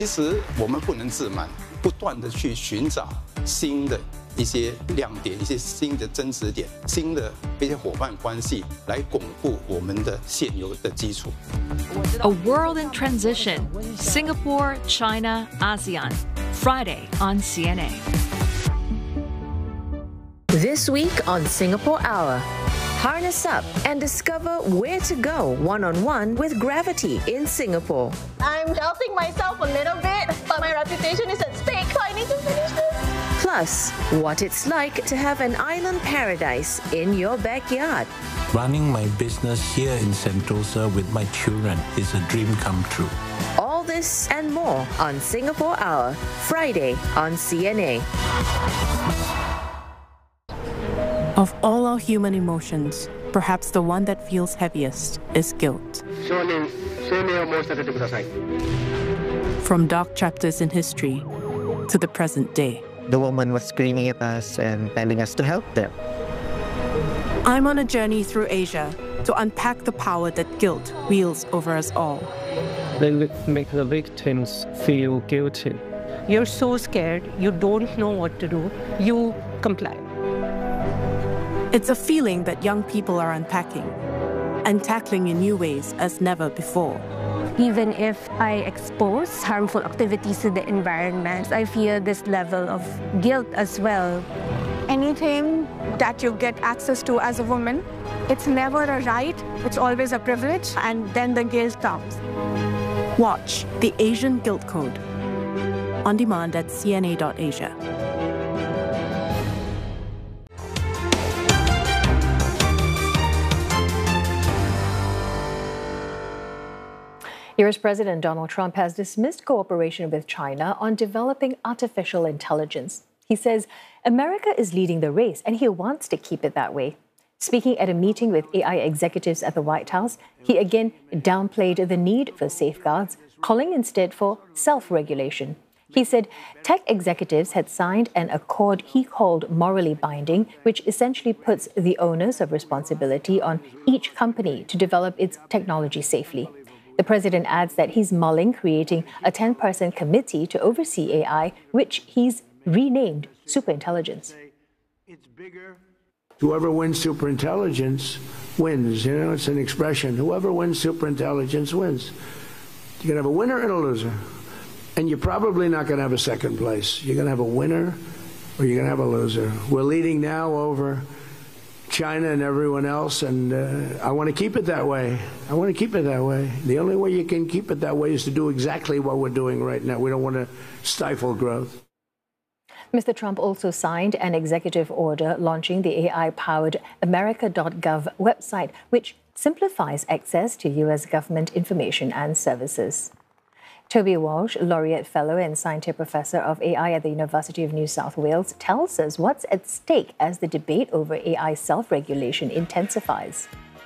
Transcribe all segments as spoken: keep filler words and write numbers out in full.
其实我们不能自满，不断的去寻找新的一些亮点、一些新的增值点、新的一些伙伴关系，来巩固我们的现有的基础。 A world in transition. Singapore, China, ASEAN. Friday on C N A. This week on Singapore Hour. Harness up and discover where to go one-on-one with Gravity in Singapore. I'm doubting myself a little bit, but my reputation is at stake, so I need to finish this. Plus, what it's like to have an island paradise in your backyard. Running my business here in Sentosa with my children is a dream come true. All this and more on Singapore Hour, Friday on C N A. Of all our human emotions, perhaps the one that feels heaviest is guilt. From dark chapters in history to the present day. The woman was screaming at us and telling us to help them. I'm on a journey through Asia to unpack the power that guilt wields over us all. They make the victims feel guilty. You're so scared, you don't know what to do, you comply. It's a feeling that young people are unpacking and tackling in new ways as never before. Even if I expose harmful activities to the environment, I feel this level of guilt as well. Anything that you get access to as a woman, it's never a right, it's always a privilege, and then the guilt comes. Watch The Asian Guilt Code on demand at C N A dot asia. U S President Donald Trump has dismissed cooperation with China on developing artificial intelligence. He says America is leading the race and he wants to keep it that way. Speaking at a meeting with A I executives at the White House, he again downplayed the need for safeguards, calling instead for self-regulation. He said tech executives had signed an accord he called morally binding, which essentially puts the onus of responsibility on each company to develop its technology safely. The president adds that he's mulling creating a ten-person committee to oversee A I, which he's renamed Superintelligence. Whoever wins superintelligence wins. You know, it's an expression. Whoever wins superintelligence wins. You're going to have a winner and a loser. And you're probably not going to have a second place. You're going to have a winner or you're going to have a loser. We're leading now over China and everyone else, and uh, I want to keep it that way. I want to keep it that way. The only way you can keep it that way is to do exactly what we're doing right now. We don't want to stifle growth. Mister Trump also signed an executive order launching the A I-powered America dot gov website, which simplifies access to U S government information and services. Toby Walsh, Laureate Fellow and Scientific Professor of A I at the University of New South Wales, tells us what's at stake as the debate over A I self-regulation intensifies.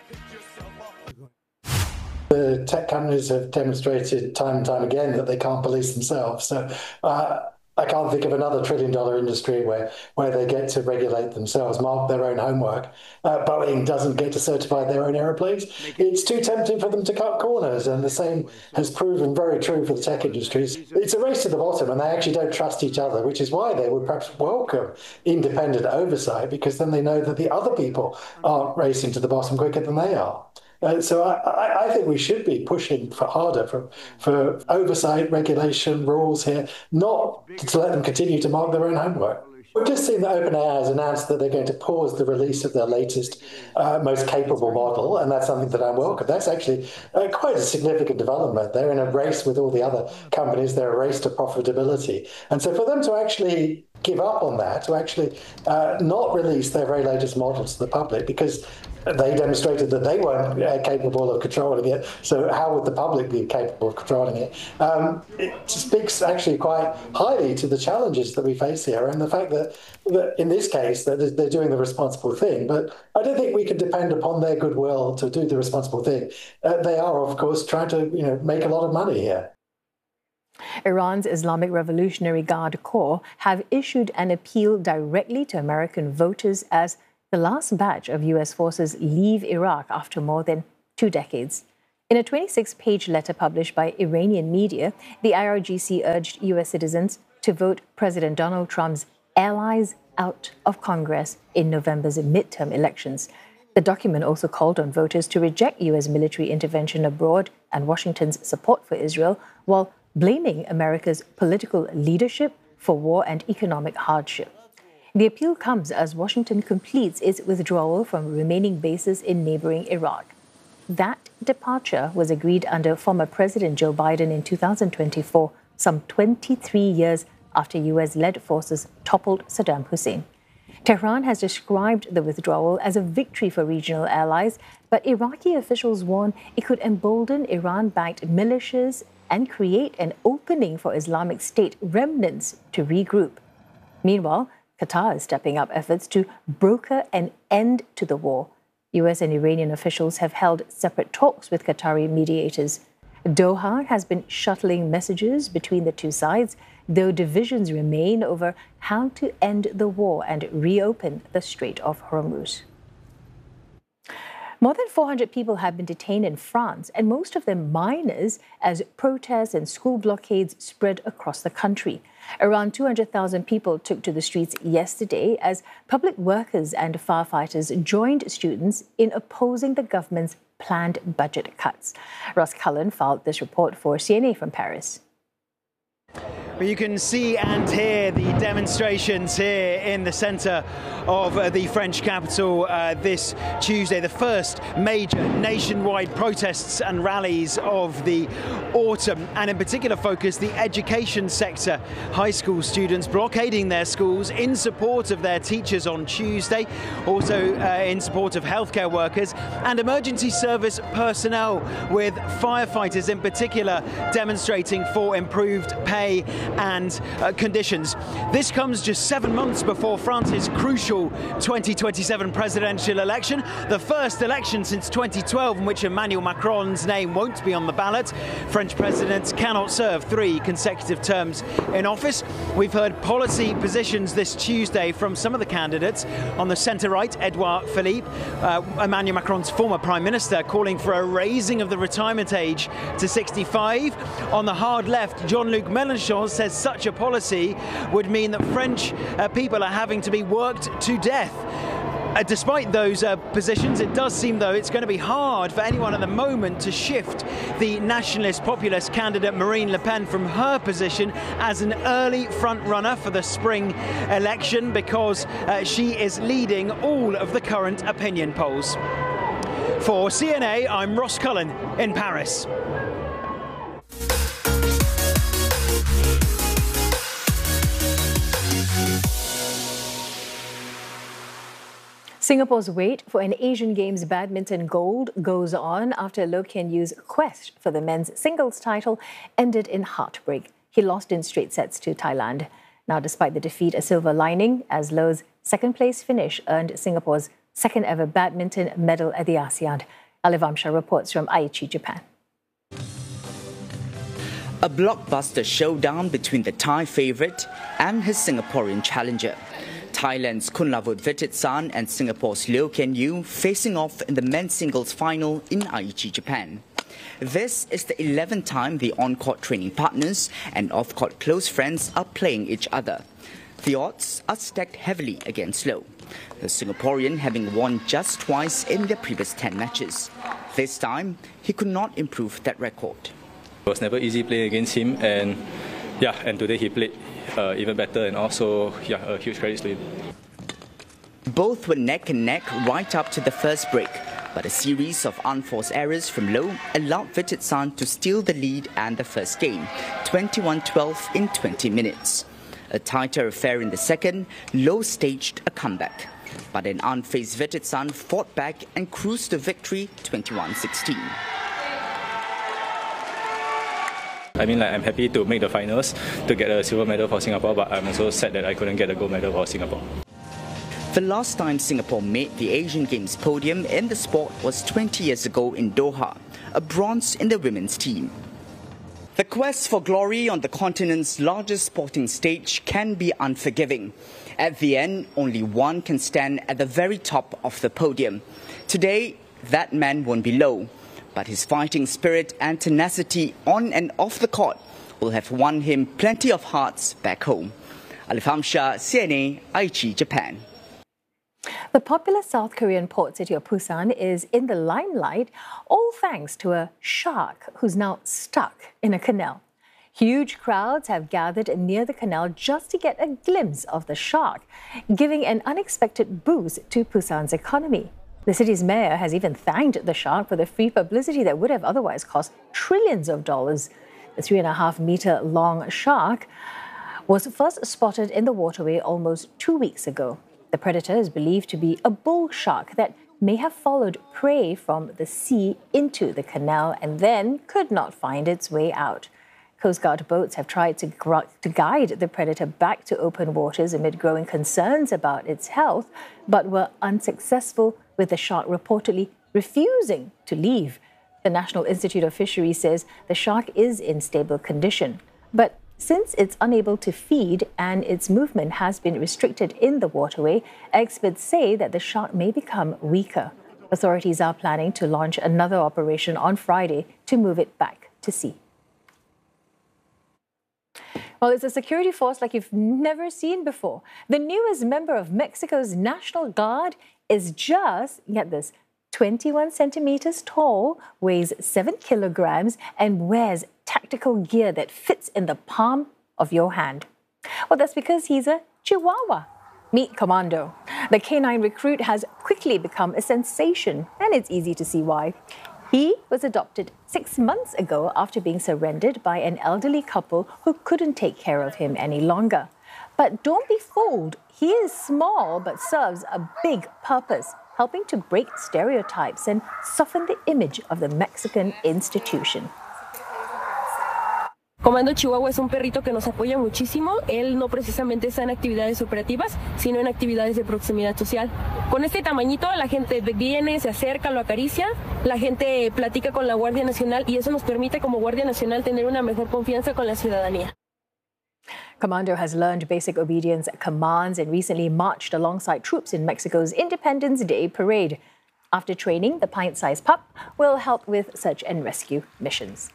The tech companies have demonstrated time and time again that they can't police themselves. So uh, I can't think of another trillion-dollar industry where, where they get to regulate themselves, mark their own homework. Uh, Boeing doesn't get to certify their own aeroplanes. It's too tempting for them to cut corners, and the same has proven very true for the tech industries. It's a race to the bottom, and they actually don't trust each other, which is why they would perhaps welcome independent oversight, because then they know that the other people aren't racing to the bottom quicker than they are. Uh, so I, I, I think we should be pushing for harder for, for oversight, regulation, rules here, not to let them continue to mark their own homework. We've just seen that OpenAI has announced that they're going to pause the release of their latest, uh, most capable model, and that's something that I welcome. That's actually uh, quite a significant development. They're in a race with all the other companies. They're a race to profitability. And so for them to actually give up on that, to actually uh, not release their very latest models to the public, because they demonstrated that they weren't uh, capable of controlling it, so how would the public be capable of controlling it? Um, it speaks actually quite highly to the challenges that we face here, and the fact that, that in this case, that they're doing the responsible thing. But I don't think we can depend upon their goodwill to do the responsible thing. Uh, they are, of course, trying to you know make a lot of money here. Iran's Islamic Revolutionary Guard Corps have issued an appeal directly to American voters as the last batch of U S forces leave Iraq after more than two decades. In a twenty-six page letter published by Iranian media, the I R G C urged U S citizens to vote President Donald Trump's allies out of Congress in November's midterm elections. The document also called on voters to reject U S military intervention abroad and Washington's support for Israel, while blaming America's political leadership for war and economic hardship. The appeal comes as Washington completes its withdrawal from remaining bases in neighboring Iraq. That departure was agreed under former President Joe Biden in two thousand twenty-four, some twenty-three years after U S-led forces toppled Saddam Hussein. Tehran has described the withdrawal as a victory for regional allies, but Iraqi officials warn it could embolden Iran-backed militias and create an opening for Islamic State remnants to regroup. Meanwhile, Qatar is stepping up efforts to broker an end to the war. U S and Iranian officials have held separate talks with Qatari mediators. Doha has been shuttling messages between the two sides, though divisions remain over how to end the war and reopen the Strait of Hormuz. More than four hundred people have been detained in France, and most of them minors, as protests and school blockades spread across the country. Around two hundred thousand people took to the streets yesterday as public workers and firefighters joined students in opposing the government's planned budget cuts. Ross Cullen filed this report for C N A from Paris. Well, you can see and hear the demonstrations here in the centre of uh, the French capital uh, this Tuesday, the first major nationwide protests and rallies of the autumn, and in particular focus the education sector. High school students blockading their schools in support of their teachers on Tuesday, also uh, in support of healthcare workers and emergency service personnel, with firefighters in particular demonstrating for improved pay and uh, conditions. This comes just seven months before France's crucial twenty twenty-seven presidential election, the first election since twenty twelve in which Emmanuel Macron's name won't be on the ballot. French presidents cannot serve three consecutive terms in office. We've heard policy positions this Tuesday from some of the candidates. On the centre-right, Edouard Philippe, uh, Emmanuel Macron's former prime minister, calling for a raising of the retirement age to sixty-five. On the hard left, Jean-Luc Mélenchon says such a policy would mean that French uh, people are having to be worked to death. Uh, despite those uh, positions, it does seem, though, it's going to be hard for anyone at the moment to shift the nationalist populist candidate Marine Le Pen from her position as an early front-runner for the spring election, because uh, she is leading all of the current opinion polls. For C N A, I'm Ross Cullen in Paris. Singapore's wait for an Asian Games badminton gold goes on after Loh Kean Yew's quest for the men's singles title ended in heartbreak. He lost in straight sets to Thailand. Now, despite the defeat, a silver lining, as Loh's second-place finish earned Singapore's second-ever badminton medal at the ASEAN. Ali Vamsha reports from Aichi, Japan. A blockbuster showdown between the Thai favourite and his Singaporean challenger. Thailand's Kunlavut Vittitsan and Singapore's Loh Kean Yew facing off in the men's singles final in Aichi, Japan. This is the eleventh time the on-court training partners and off-court close friends are playing each other. The odds are stacked heavily against Loh, the Singaporean having won just twice in their previous ten matches. This time, he could not improve that record. It was never easy playing against him, and yeah, and today he played Uh, even better, and also, yeah, a huge credit to him. Both were neck and neck right up to the first break, but a series of unforced errors from Loh allowed Vittitsan to steal the lead and the first game, twenty-one twelve in twenty minutes. A tighter affair in the second, Loh staged a comeback, but an unfazed Vittitsan fought back and cruised to victory twenty-one sixteen. I mean, like, I'm happy to make the finals to get a silver medal for Singapore, but I'm also sad that I couldn't get a gold medal for Singapore. The last time Singapore made the Asian Games podium in the sport was twenty years ago in Doha, a bronze in the women's team. The quest for glory on the continent's largest sporting stage can be unforgiving. At the end, only one can stand at the very top of the podium. Today, that man won't be Loh, But his fighting spirit and tenacity on and off the court will have won him plenty of hearts back home. Alifam Shah, C N A, Aichi, Japan. The popular South Korean port city of Busan is in the limelight, all thanks to a shark who's now stuck in a canal. Huge crowds have gathered near the canal just to get a glimpse of the shark, giving an unexpected boost to Busan's economy. The city's mayor has even thanked the shark for the free publicity that would have otherwise cost trillions of dollars. The three and a half meter long shark was first spotted in the waterway almost two weeks ago. The predator is believed to be a bull shark that may have followed prey from the sea into the canal and then could not find its way out. Coast Guard boats have tried to, to guide the predator back to open waters amid growing concerns about its health, but were unsuccessful, with the shark reportedly refusing to leave. The National Institute of Fisheries says the shark is in stable condition. But since it's unable to feed and its movement has been restricted in the waterway, experts say that the shark may become weaker. Authorities are planning to launch another operation on Friday to move it back to sea. Well, it's a security force like you've never seen before. The newest member of Mexico's National Guard is just, get this, twenty-one centimeters tall, weighs seven kilograms, and wears tactical gear that fits in the palm of your hand. Well, that's because he's a Chihuahua. Meet Commando. The canine recruit has quickly become a sensation, and it's easy to see why. He was adopted six months ago after being surrendered by an elderly couple who couldn't take care of him any longer. But don't be fooled. He is small but serves a big purpose, helping to break stereotypes and soften the image of the Mexican institution. Comando Chihuahua es un perrito que nos apoya muchísimo. Él no precisamente está en actividades operativas, sino en actividades de proximidad social. Con este tamañito la gente viene, se acerca, lo acaricia, la gente platica con la Guardia Nacional y eso nos permite como Guardia Nacional tener una mejor confianza con la ciudadanía. Commando has learned basic obedience commands and recently marched alongside troops in Mexico's Independence Day parade. After training, the pint-sized pup will help with search and rescue missions.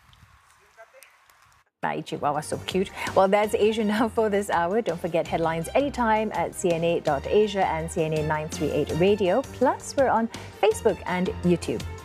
My Chihuahua, so cute. Well, that's Asia Now for this hour. Don't forget headlines anytime at C N A dot asia and C N A nine thirty-eight Radio. Plus, we're on Facebook and YouTube.